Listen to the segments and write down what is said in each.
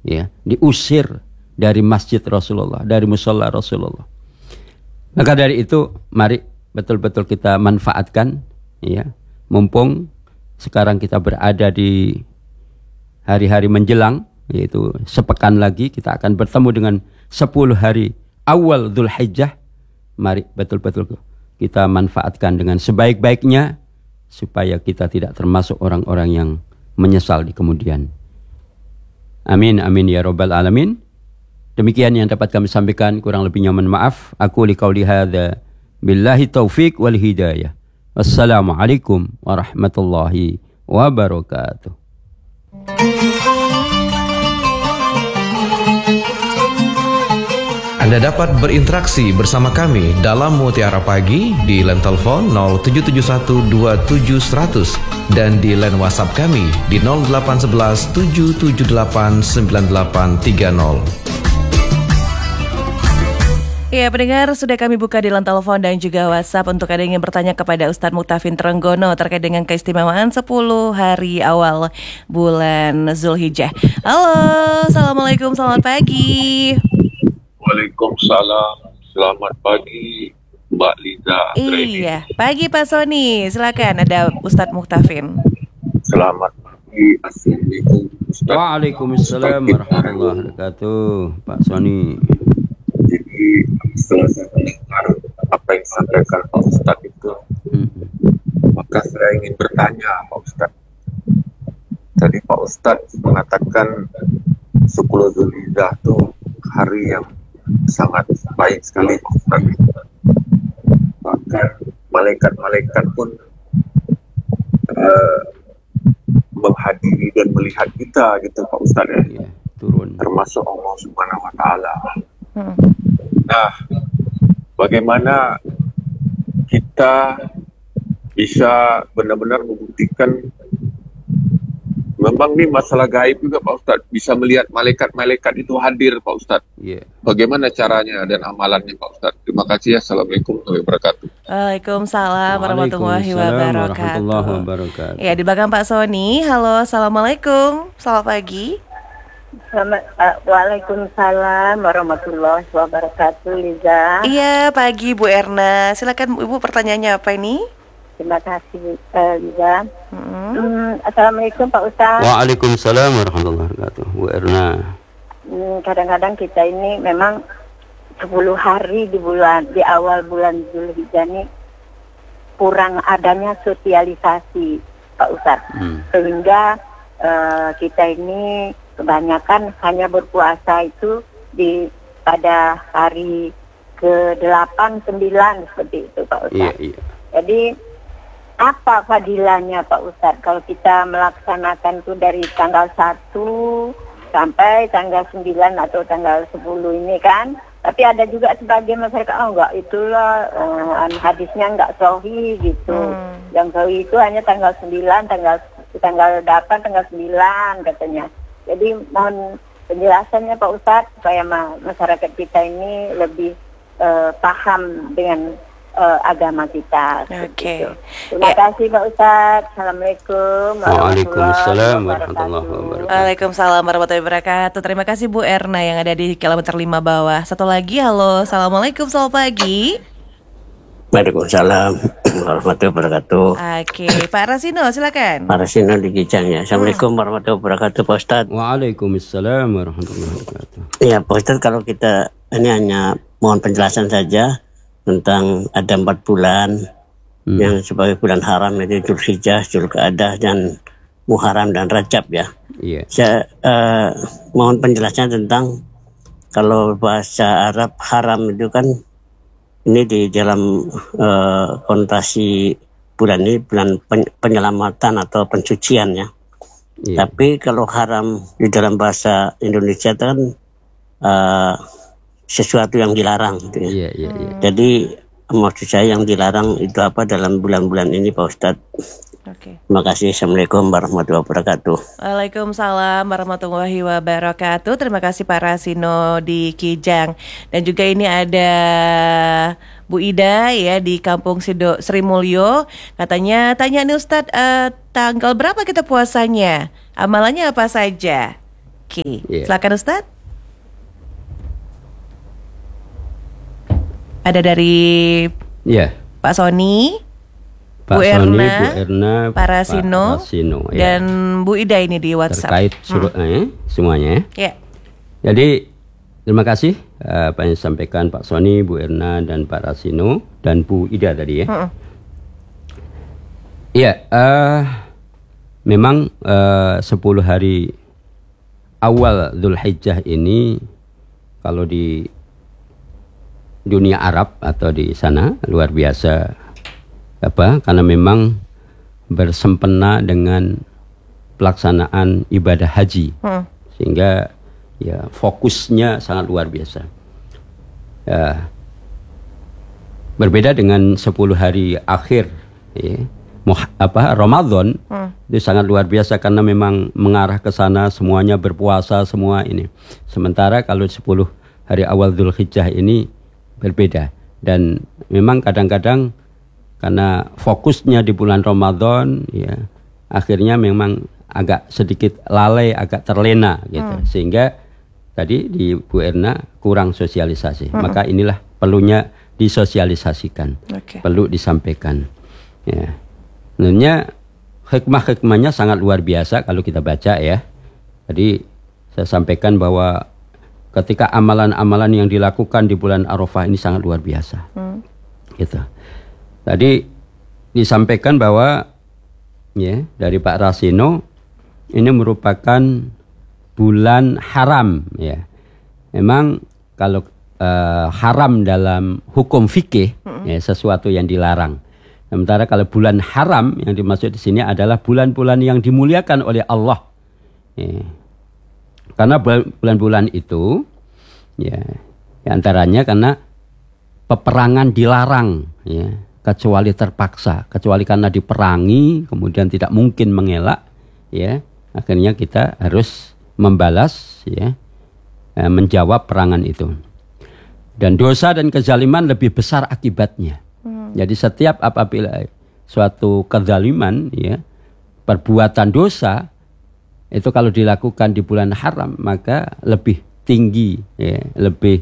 ya, diusir dari masjid Rasulullah, dari musholla Rasulullah. Maka dari itu mari betul-betul kita manfaatkan, ya, mumpung sekarang kita berada di hari-hari menjelang, yaitu sepekan lagi kita akan bertemu dengan 10 hari awal Dzulhijjah. Mari betul-betul kita manfaatkan dengan sebaik-baiknya supaya kita tidak termasuk orang-orang yang menyesal di kemudian. Amin amin ya rabbal alamin. Demikian yang dapat kami sampaikan, kurang lebihnya mohon maaf. Aku liqauli hadza billahi taufik wal hidayah. Wassalamualaikum warahmatullahi wabarakatuh. Anda dapat berinteraksi bersama kami dalam Mutiara Pagi di line telepon 07712700 dan di line WhatsApp kami di 0811778980. Ya, pendengar, sudah kami buka di line telepon dan juga WhatsApp untuk Anda yang ingin bertanya kepada Ustadz Muktafin Trenggono terkait dengan keistimewaan 10 hari awal bulan Zulhijjah. Halo, Assalamualaikum, selamat pagi. Waalaikumsalam, selamat pagi Mbak Liza. Iya, pagi Pak Soni, silakan ada Ustadz Muktafin. Selamat pagi, assalamualaikum Ustaz. Waalaikumsalam warahmatullahi wabarakatuh, Pak Soni. Jadi setelah saya mendengar apa yang disampaikan Pak Ustadz itu, maka saya ingin bertanya Pak Ustadz. Tadi Pak Ustadz mengatakan 10 Zulhijjah itu hari yang sangat baik sekali Pak Ustadz. Bahkan malaikat-malaikat pun menghadiri dan melihat kita gitu Pak Ustadz ya. Turun. Termasuk Allah Subhanahu wa Ta'ala. Nah, bagaimana kita bisa benar-benar membuktikan memang ini masalah gaib juga Pak Ustadz, bisa melihat malaikat-malaikat itu hadir Pak Ustadz. Bagaimana caranya dan amalannya Pak Ustadz? Terima kasih. Assalamualaikum warahmatullahi wabarakatuh. Waalaikumsalam warahmatullahi wabarakatuh. Ya, di belakang Pak Soni. Halo, Assalamualaikum, selamat pagi. Waalaikumsalam warahmatullahi wabarakatuh, Liza. Iya, pagi Bu Erna. Silakan Ibu, pertanyaannya apa ini? Terima kasih, Liza. Assalamualaikum Pak Ustaz. Waalaikumsalam warahmatullahi wabarakatuh, Bu Erna. Kadang-kadang kita ini memang 10 hari di awal bulan Zulhijjah ini kurang adanya sosialisasi Pak Ustaz. Sehingga kita ini kebanyakan hanya berpuasa itu pada hari ke-8, 9 seperti itu Pak Ustaz. Iya. Jadi apa fadilahnya Pak Ustadz kalau kita melaksanakan itu dari tanggal 1 sampai tanggal 9 atau tanggal 10 ini kan? Tapi ada juga sebagian masyarakat, enggak, itulah hadisnya enggak sahih gitu. Yang sahih itu hanya tanggal 9, tanggal 8, tanggal 9 katanya. Jadi mohon penjelasannya Pak Ustadz supaya masyarakat kita ini lebih paham dengan agama kita. Oke. Terima kasih Pak Ustadz. Assalamualaikum Waalaikumsalam warahmatullahi wabarakatuh. Waalaikumsalam warahmatullahi wabarakatuh. Terima kasih Bu Erna yang ada di kilometer 5 bawah. Satu lagi, halo, Assalamualaikum, selamat pagi. Waalaikumsalam warahmatullahi wabarakatuh. Oke, Pak Rasino silakan. Pak Rasino di Kijang ya. Assalamualaikum warahmatullahi wabarakatuh Pak Ustadz. Waalaikumsalam warahmatullahi wabarakatuh. Ya Pak Ustadz, kalau kita ini hanya mohon penjelasan saja tentang ada 4 bulan yang sebagai bulan haram, itu Dzulhijjah, Dzulqa'dah dan Muharram dan Rajab ya. Saya mohon penjelasan tentang kalau bahasa Arab haram itu kan ini di dalam konotasi bulan ini bulan penyelamatan atau pensucian ya. Tapi kalau haram di dalam bahasa Indonesia itu kan sesuatu yang dilarang gitu ya. Jadi maksud saya yang dilarang itu apa dalam bulan-bulan ini Pak Ustadz? Terima kasih. Assalamualaikum warahmatullahi wabarakatuh. Waalaikumsalam warahmatullahi wabarakatuh. Terima kasih Pak Rasino di Kijang. Dan juga ini ada Bu Ida ya di Kampung Sri Mulyo. Katanya, tanya nih Ustadz, tanggal berapa kita puasanya? Amalannya apa saja? Oke, Iya. silakan Ustadz. Ada dari Ya, Pak Sony, Pak Bu Sony, Erna, Bu Erna, Pak Rasino, ya. dan Bu Ida ini di WhatsApp. Terkait semuanya. Ya. Jadi terima kasih apa yang disampaikan Pak Sony, Bu Erna, dan Pak Rasino dan Bu Ida tadi ya. Iya, memang 10 hari awal Dzulhijjah ini kalau di dunia Arab atau di sana luar biasa karena memang bersempena dengan pelaksanaan ibadah haji sehingga ya fokusnya sangat luar biasa. Ya, berbeda dengan 10 hari akhir ya, Ramadan itu sangat luar biasa karena memang mengarah ke sana, semuanya berpuasa semua ini. Sementara kalau 10 hari awal Dzulhijjah ini berbeda, dan memang kadang-kadang karena fokusnya di bulan Ramadan ya akhirnya memang agak sedikit lalai, agak terlena gitu. Sehingga tadi di Bu Erna kurang sosialisasi. Maka inilah perlunya disosialisasikan. Perlu disampaikan. Ya. Sebenarnya hikmah-hikmahnya sangat luar biasa kalau kita baca ya. Tadi saya sampaikan bahwa ketika amalan-amalan yang dilakukan di bulan Arafah ini sangat luar biasa. Gitu. Tadi disampaikan bahwa ya dari Pak Rasino ini merupakan bulan haram ya. Memang kalau haram dalam hukum fikih ya, sesuatu yang dilarang. Sementara kalau bulan haram yang dimaksud di sini adalah bulan-bulan yang dimuliakan oleh Allah. Ya. Karena bulan-bulan itu ya antaranya karena peperangan dilarang ya, kecuali terpaksa, kecuali karena diperangi kemudian tidak mungkin mengelak ya, akhirnya kita harus membalas ya, menjawab perangan itu. Dan dosa dan kezaliman lebih besar akibatnya. Jadi setiap apabila suatu kezaliman ya, perbuatan dosa itu kalau dilakukan di bulan haram maka lebih tinggi ya, lebih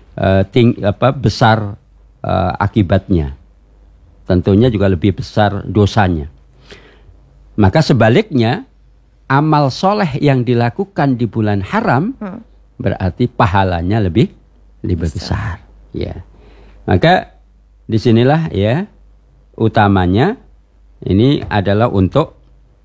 besar akibatnya. Tentunya juga lebih besar dosanya. Maka sebaliknya amal soleh yang dilakukan di bulan haram berarti pahalanya lebih besar. Ya. Maka disinilah ya utamanya ini adalah untuk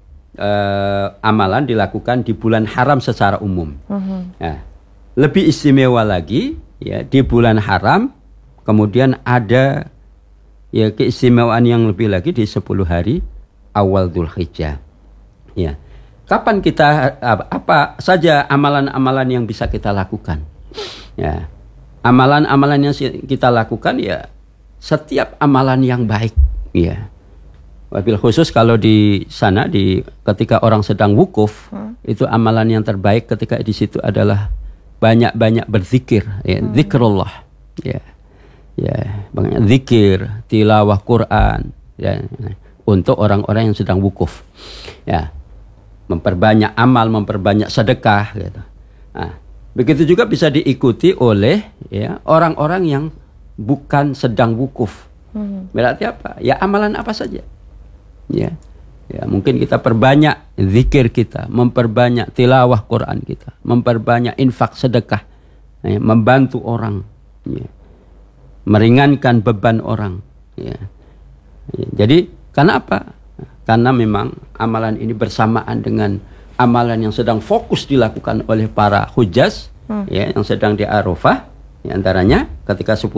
amalan dilakukan di bulan haram secara umum. Nah, lebih istimewa lagi ya di bulan haram kemudian ada ya keistimewaan yang lebih lagi di 10 hari awal Dzulhijjah. Ya. Kapan kita apa saja amalan-amalan yang bisa kita lakukan? Ya. Amalan-amalan yang kita lakukan ya setiap amalan yang baik ya. Wabil khusus kalau di sana ketika orang sedang wukuf itu amalan yang terbaik ketika di situ adalah banyak-banyak berzikir ya, zikrullah ya. Ya, banyak zikir, tilawah Quran ya, untuk orang-orang yang sedang wukuf. Ya. Memperbanyak amal, memperbanyak sedekah gitu. Nah, begitu juga bisa diikuti oleh ya orang-orang yang bukan sedang wukuf. Berarti apa? Ya amalan apa saja. Ya. Ya, mungkin kita perbanyak zikir kita, memperbanyak tilawah Quran kita, memperbanyak infak sedekah, ya, membantu orang, ya, meringankan beban orang. Ya. Ya, jadi karena apa? Karena memang amalan ini bersamaan dengan amalan yang sedang fokus dilakukan oleh para hujjaj, ya, yang sedang di Arafah, ya, antaranya ketika 10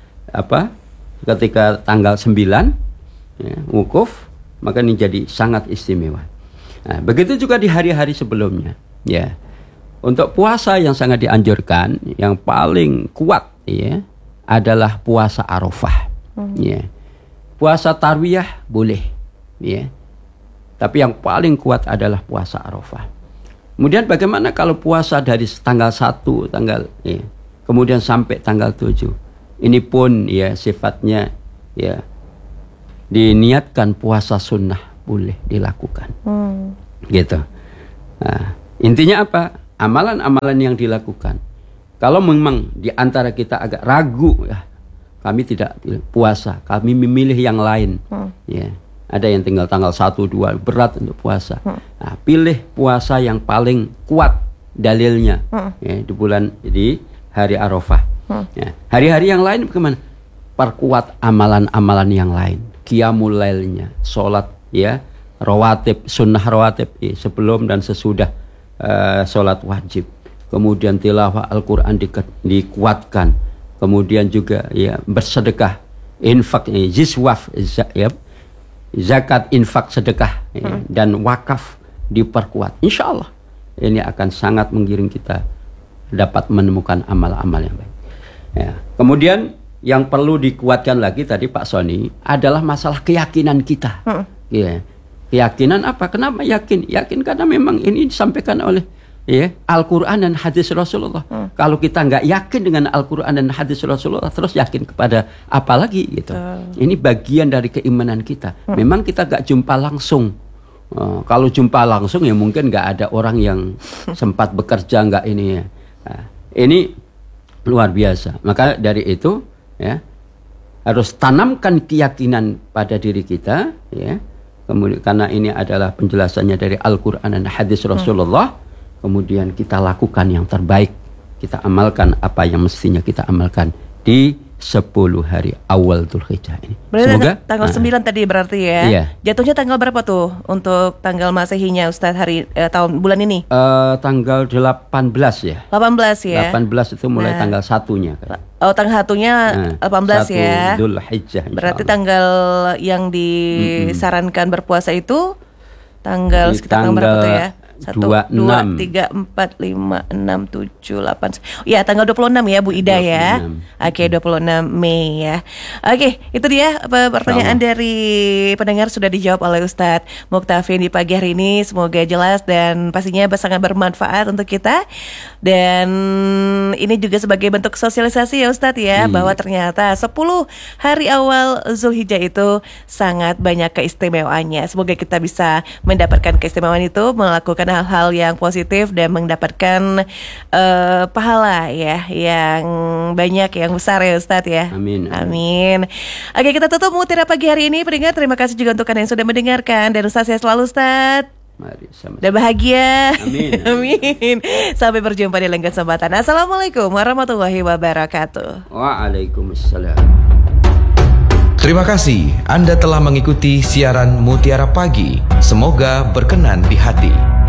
ketika tanggal 9 ya, wukuf. Maka ini jadi sangat istimewa. Nah, begitu juga di hari-hari sebelumnya. Ya, untuk puasa yang sangat dianjurkan, yang paling kuat, ya, adalah puasa Arafah. Ya, puasa Tarwiyah boleh, ya, tapi yang paling kuat adalah puasa Arafah. Kemudian bagaimana kalau puasa dari tanggal 1, ya, kemudian sampai tanggal 7? Ini pun ya sifatnya ya. Diniatkan puasa sunnah boleh dilakukan, gitu. Nah, intinya apa? amalan-amalan yang dilakukan. Kalau memang di antara kita agak ragu, ya, kami tidak puasa, kami memilih yang lain. Ya, ada yang tinggal tanggal 1, 2 berat untuk puasa. Nah, pilih puasa yang paling kuat dalilnya, ya, di hari Arafah. Ya, hari-hari yang lain bagaimana? Perkuat amalan-amalan yang lain, qiyamul lailnya, sholat, ya, rawatib, sunnah rawatib, ya, sebelum dan sesudah sholat wajib. Kemudian tilawah Al-Quran dikuatkan. Kemudian juga, ya, bersedekah, infak, ziswaf, ya, zakat, infak, sedekah, ya, dan wakaf diperkuat. Insya Allah ini akan sangat menggiring kita dapat menemukan amal-amal yang baik. Ya. Kemudian yang perlu dikuatkan lagi tadi Pak Sony adalah masalah keyakinan kita. Ya. Keyakinan apa? Kenapa yakin? Yakin karena memang ini disampaikan oleh, ya, Al-Quran dan hadis Rasulullah. Kalau kita nggak yakin dengan Al-Quran dan hadis Rasulullah, terus yakin kepada apa lagi gitu. Ini bagian dari keimanan kita. Memang kita nggak jumpa langsung. Kalau jumpa langsung ya mungkin nggak ada orang yang sempat bekerja nggak ini ya. Nah, ini luar biasa. Maka dari itu, ya, harus tanamkan keyakinan pada diri kita, ya. Kemudian karena ini adalah penjelasannya dari Al-Quran dan hadis Rasulullah. Kemudian kita lakukan yang terbaik, kita amalkan apa yang mestinya kita amalkan di 10 hari awal Dzulhijjah ini. Berarti Semoga tanggal 9 tadi berarti ya. Iya. Jatuhnya tanggal berapa tuh untuk tanggal Masehinya Ustadz tahun bulan ini? Tanggal 18 ya. 18 ya. 18 itu mulai tanggal 1-nya kan. Oh, tanggal 1-nya 18 ya. Dzulhijjah. Berarti tanggal yang disarankan berpuasa itu tanggal sekitar tanggal berapa tuh ya? 1, 2, 3, 4, 5, 6, 7, 8. Ya, tanggal 26 ya Bu Ida 26. Ya. Oke, 26 Mei ya. Oke, itu dia pertanyaan dari pendengar sudah dijawab oleh Ustadz Muktafin di pagi hari ini. Semoga jelas dan pastinya sangat bermanfaat untuk kita. Dan ini juga sebagai bentuk sosialisasi ya Ustadz ya, bahwa ternyata 10 hari awal Dzulhijjah itu sangat banyak keistimewaannya. Semoga kita bisa mendapatkan keistimewaan itu, melakukan hal-hal yang positif dan mendapatkan pahala ya yang banyak, yang besar ya Ustadz ya. Amin. Amin. Oke, kita tutup Mutiara pagi hari ini. Pendengar, terima kasih juga untuk kalian yang sudah mendengarkan, dan Ustadz sehat selalu Ustadz. Mari sama-sama. Dan bahagia. Amin. Amin. Sampai berjumpa di lain kesempatan. Assalamualaikum warahmatullahi wabarakatuh. Waalaikumsalam. Terima kasih Anda telah mengikuti siaran Mutiara Pagi. Semoga berkenan di hati.